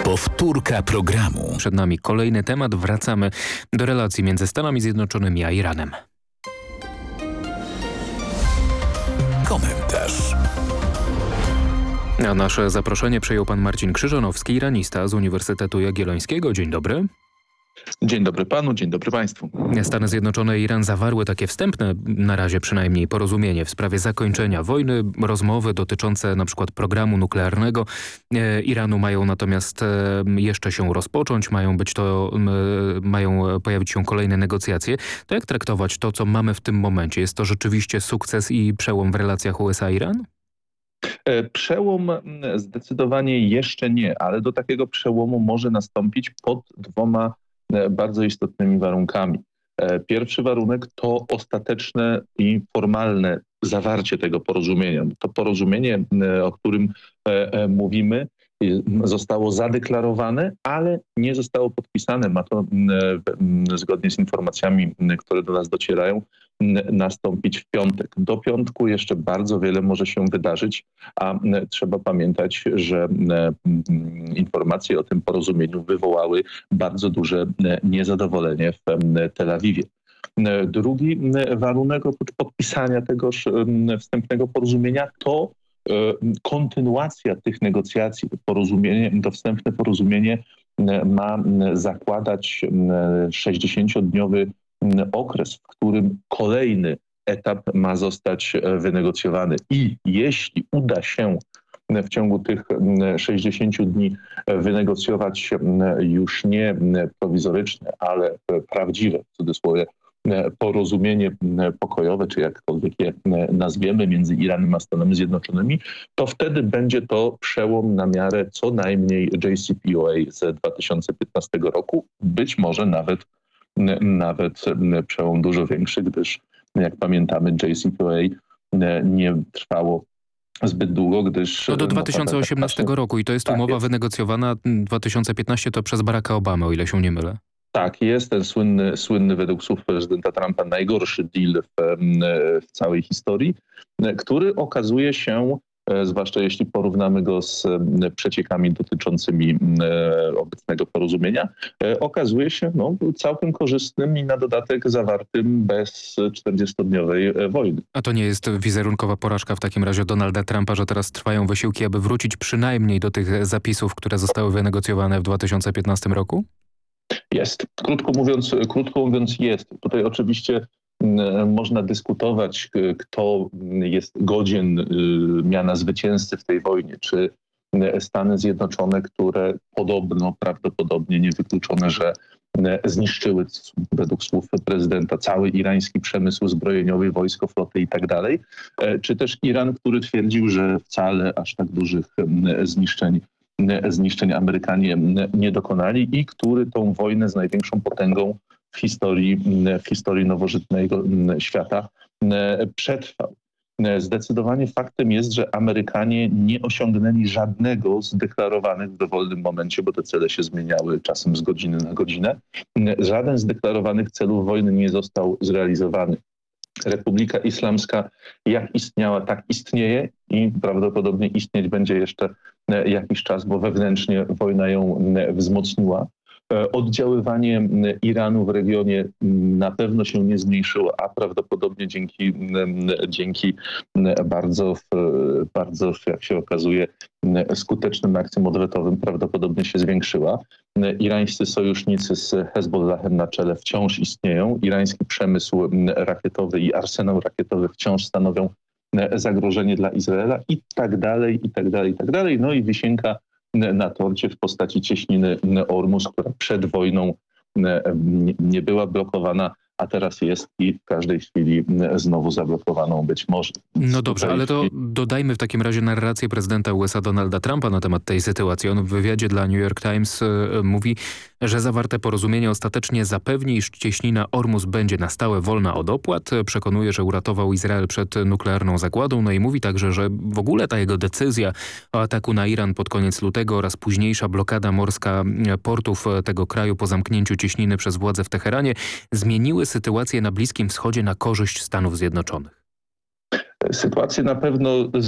Powtórka programu. Przed nami kolejny temat. Wracamy do relacji między Stanami Zjednoczonymi a Iranem. Komentarz. A nasze zaproszenie przyjął pan Marcin Krzyżanowski, iranista z Uniwersytetu Jagiellońskiego. Dzień dobry. Dzień dobry panu, dzień dobry państwu. Stany Zjednoczone i Iran zawarły takie wstępne, na razie przynajmniej, porozumienie w sprawie zakończenia wojny. Rozmowy dotyczące na przykład programu nuklearnego Iranu mają natomiast jeszcze się rozpocząć, mają pojawić się kolejne negocjacje. To jak traktować to, co mamy w tym momencie? Jest to rzeczywiście sukces i przełom w relacjach USA-Iran? Przełom zdecydowanie jeszcze nie, ale do takiego przełomu może nastąpić pod dwoma bardzo istotnymi warunkami. Pierwszy warunek to ostateczne i formalne zawarcie tego porozumienia. To porozumienie, o którym mówimy, zostało zadeklarowane, ale nie zostało podpisane. Ma to zgodnie z informacjami, które do nas docierają, nastąpić w piątek. Do piątku jeszcze bardzo wiele może się wydarzyć, a trzeba pamiętać, że informacje o tym porozumieniu wywołały bardzo duże niezadowolenie w Tel Awiwie. Drugi warunek oprócz podpisania tegoż wstępnego porozumienia to kontynuacja tych negocjacji. To wstępne porozumienie ma zakładać 60-dniowy okres, w którym kolejny etap ma zostać wynegocjowany. I jeśli uda się w ciągu tych 60 dni wynegocjować już nie prowizoryczne, ale prawdziwe, w cudzysłowie, porozumienie pokojowe, czy jakkolwiek je nazwiemy, między Iranem a Stanami Zjednoczonymi, to wtedy będzie to przełom na miarę co najmniej JCPOA z 2015 roku, być może nawet przełom dużo większy, gdyż jak pamiętamy JCPOA nie trwało zbyt długo, gdyż... No do 2018 roku i to jest umowa wynegocjowana 2015 to przez Baracka Obamę, o ile się nie mylę. Tak, jest ten słynny według słów prezydenta Trumpa najgorszy deal w całej historii, który okazuje się, zwłaszcza jeśli porównamy go z przeciekami dotyczącymi obecnego porozumienia, okazuje się całkiem korzystnym i na dodatek zawartym bez 40-dniowej wojny. A to nie jest wizerunkowa porażka w takim razie Donalda Trumpa, że teraz trwają wysiłki, aby wrócić przynajmniej do tych zapisów, które zostały wynegocjowane w 2015 roku? Jest. Krótko mówiąc jest. Tutaj oczywiście można dyskutować, kto jest godzien miana zwycięzcy w tej wojnie, czy Stany Zjednoczone, które prawdopodobnie niewykluczone, że zniszczyły według słów prezydenta cały irański przemysł zbrojeniowy, wojsko, flotę i tak dalej, czy też Iran, który twierdził, że wcale aż tak dużych zniszczeń Amerykanie nie dokonali i który tą wojnę z największą potęgą w historii nowożytnego świata przetrwał. Zdecydowanie faktem jest, że Amerykanie nie osiągnęli żadnego z deklarowanych w dowolnym momencie, bo te cele się zmieniały czasem z godziny na godzinę. Żaden z deklarowanych celów wojny nie został zrealizowany. Republika Islamska jak istniała, tak istnieje i prawdopodobnie istnieć będzie jeszcze jakiś czas, bo wewnętrznie wojna ją wzmocniła. Oddziaływanie Iranu w regionie na pewno się nie zmniejszyło, a prawdopodobnie dzięki bardzo, jak się okazuje, skutecznym akcjom odwetowym prawdopodobnie się zwiększyła. Irańscy sojusznicy z Hezbollahem na czele wciąż istnieją. Irański przemysł rakietowy i arsenał rakietowy wciąż stanowią zagrożenie dla Izraela i tak dalej, i tak dalej, i tak dalej. No i wisienka na torcie w postaci cieśniny Ormus, która przed wojną nie była blokowana, a teraz jest i w każdej chwili znowu zablokowaną być może. No dobrze, ale to dodajmy w takim razie narrację prezydenta USA Donalda Trumpa na temat tej sytuacji. On w wywiadzie dla New York Times mówi, że zawarte porozumienie ostatecznie zapewni, iż cieśnina Ormus będzie na stałe wolna od opłat. Przekonuje, że uratował Izrael przed nuklearną zagładą. No i mówi także, że w ogóle ta jego decyzja o ataku na Iran pod koniec lutego oraz późniejsza blokada morska portów tego kraju po zamknięciu cieśniny przez władze w Teheranie zmieniły sytuację na Bliskim Wschodzie na korzyść Stanów Zjednoczonych. Sytuację na pewno